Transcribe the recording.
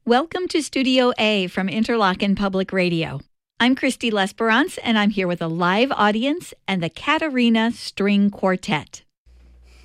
Welcome to Studio A from Interlochen Public Radio. I'm Christy Lesperance, and I'm here with a live audience and the Katarina String Quartet.